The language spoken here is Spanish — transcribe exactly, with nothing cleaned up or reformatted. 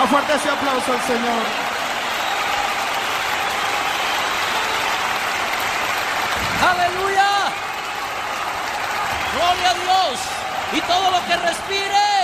fuerte ese aplauso al Señor. ¡Aleluya! ¡Gloria a Dios! Y todo lo que respire